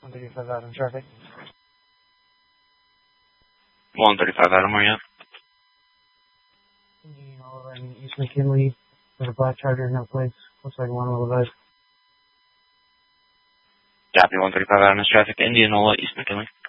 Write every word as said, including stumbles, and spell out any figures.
one thirty-five Adam traffic. one thirty-five Adam, where are you at? You know, over in East McKinley, there's a black Charger, no plates. Looks like one little bit. Copy, one thirty-five Adam is traffic, Indianola, East McKinley.